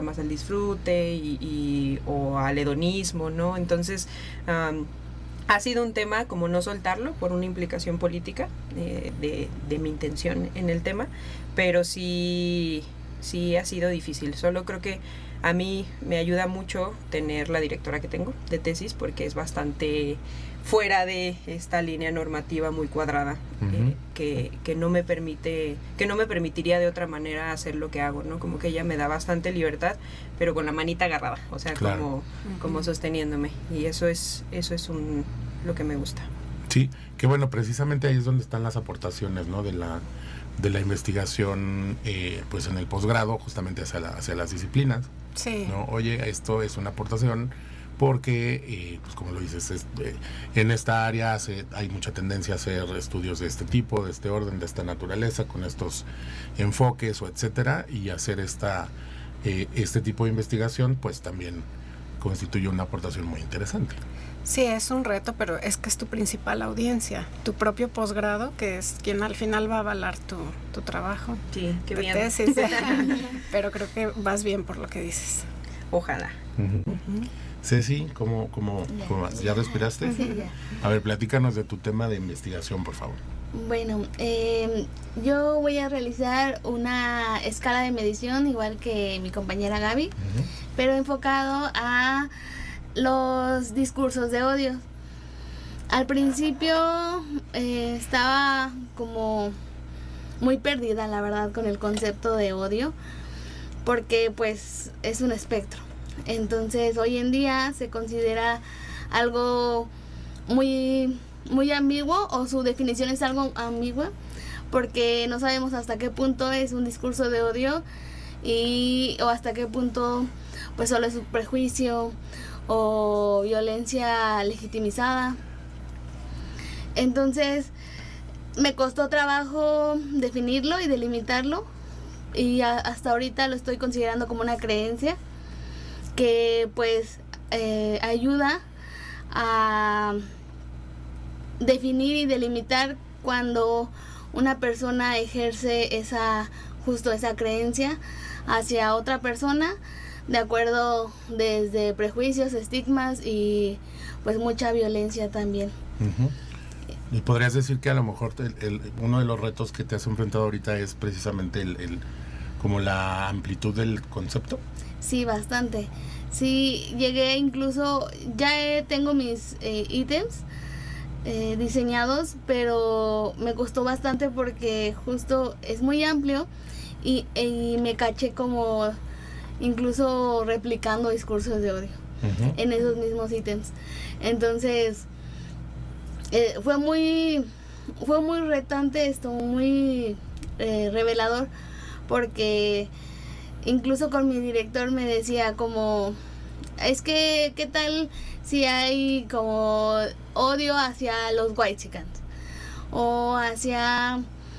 dedica más al disfrute o al hedonismo, ¿no? Entonces, ha sido un tema como no soltarlo por una implicación política de mi intención en el tema, pero sí ha sido difícil. Solo creo que a mí me ayuda mucho tener la directora que tengo de tesis, porque es bastante fuera de esta línea normativa muy cuadrada, que no me permitiría de otra manera hacer lo que hago, ¿no? Como que ella me da bastante libertad, pero con la manita agarrada, o sea, claro, como sosteniéndome, y eso es lo que me gusta. Sí, que bueno, precisamente ahí es donde están las aportaciones, ¿no? de la investigación, pues en el posgrado, justamente hacia las disciplinas. Sí. ¿No? Oye, esto es una aportación porque, pues como lo dices, en esta área hay mucha tendencia a hacer estudios de este tipo, de este orden, de esta naturaleza, con estos enfoques o etcétera, y hacer este tipo de investigación, pues también constituye una aportación muy interesante. Sí, es un reto, pero es que es tu principal audiencia, tu propio posgrado, que es quien al final va a avalar tu trabajo. Sí, qué bien. Tesis. Pero creo que vas bien por lo que dices. Ojalá. Ceci, ¿cómo vas? ¿Ya respiraste? Sí, ya. A ver, platícanos de tu tema de investigación, por favor. Bueno, yo voy a realizar una escala de medición, igual que mi compañera Gaby, pero enfocado a los discursos de odio. Al principio estaba como muy perdida, la verdad, con el concepto de odio, porque pues es un espectro. Entonces hoy en día se considera algo muy, muy ambiguo, o su definición es algo ambigua, porque no sabemos hasta qué punto es un discurso de odio o hasta qué punto pues solo es un prejuicio o violencia legitimizada. Entonces me costó trabajo definirlo y delimitarlo, y hasta ahorita lo estoy considerando como una creencia que pues ayuda a definir y delimitar cuando una persona ejerce esa creencia hacia otra persona, de acuerdo desde prejuicios, estigmas y pues mucha violencia también. ¿Y podrías decir que a lo mejor uno de los retos que te has enfrentado ahorita es precisamente como la amplitud del concepto? Sí, bastante. Sí, llegué incluso, tengo mis ítems diseñados, pero me costó bastante porque justo es muy amplio y me caché como incluso replicando discursos de odio en esos mismos ítems. Entonces fue muy retante esto, muy revelador, porque incluso con mi director me decía como, es que ¿qué tal si hay como odio hacia los whitexicans o hacia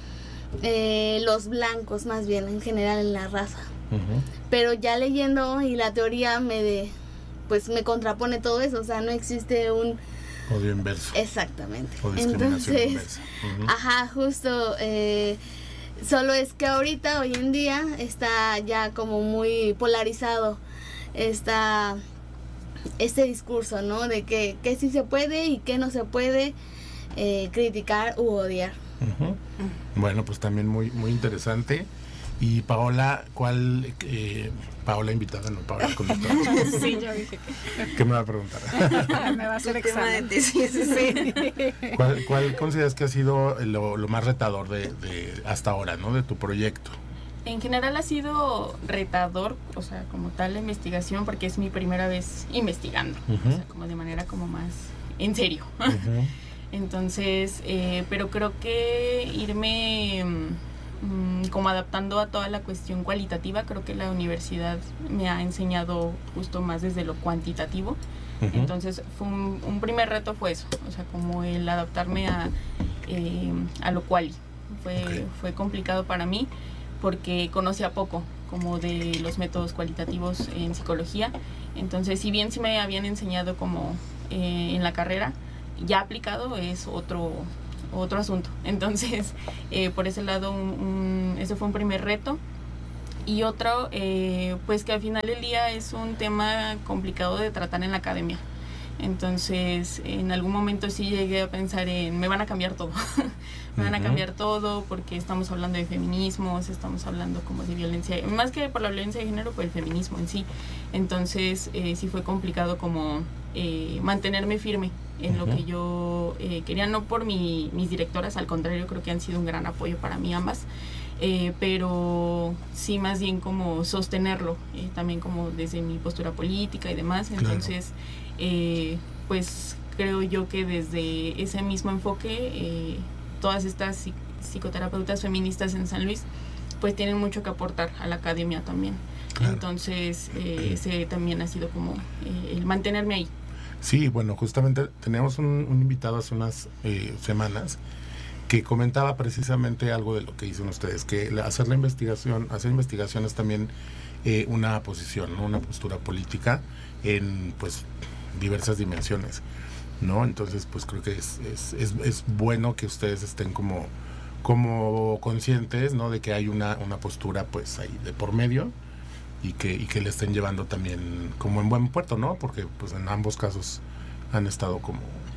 los blancos, más bien en general en la raza? Pero ya leyendo, y la teoría me contrapone todo eso, o sea, no existe un odio inverso. Exactamente. O discriminación inversa. Ajá, justo. Solo es que ahorita, hoy en día, está ya como muy polarizado este discurso, ¿no? De que sí se puede y que no se puede criticar u odiar. Bueno, pues también muy, muy interesante. Y Paola, Paola invitada, no Paola conductora. Sí, yo dije que... ¿Qué me va a preguntar? Me va a hacer examen. Sí. ¿Cuál consideras que ha sido lo más retador de hasta ahora, ¿no? De tu proyecto? En general ha sido retador, o sea, como tal la investigación, porque es mi primera vez investigando, o sea, como de manera como más en serio. Entonces, pero creo que irme como adaptando a toda la cuestión cualitativa, creo que la universidad me ha enseñado justo más desde lo cuantitativo. Entonces fue un primer reto fue eso, o sea, como el adaptarme a lo quali. Fue complicado para mí porque conocía poco como de los métodos cualitativos en psicología. Entonces, si bien sí me habían enseñado como en la carrera, ya aplicado es otro asunto. Entonces, por ese lado, ese fue un primer reto. Y otro, pues que al final del día es un tema complicado de tratar en la academia. Entonces, en algún momento sí llegué a pensar en, me van a cambiar todo. Me van a cambiar todo porque estamos hablando de feminismos, estamos hablando como de violencia, más que por la violencia de género, por el feminismo en sí. Entonces, sí fue complicado como mantenerme firme en lo que yo quería, no por mis directoras, al contrario, creo que han sido un gran apoyo para mí ambas. Pero sí más bien como sostenerlo, también como desde mi postura política y demás. Entonces, pues creo yo que desde ese mismo enfoque, todas estas psicoterapeutas feministas en San Luis, pues tienen mucho que aportar a la academia también. Claro. Entonces, ese también ha sido como el mantenerme ahí. Sí, bueno, justamente teníamos un invitado hace unas semanas que comentaba precisamente algo de lo que dicen ustedes, que hacer investigación es también una posición, ¿no? Una postura política en pues diversas dimensiones, ¿no? Entonces pues creo que es bueno que ustedes estén como conscientes, ¿no? De que hay una postura pues ahí de por medio y que le estén llevando también como en buen puerto, ¿no? Porque pues en ambos casos han estado como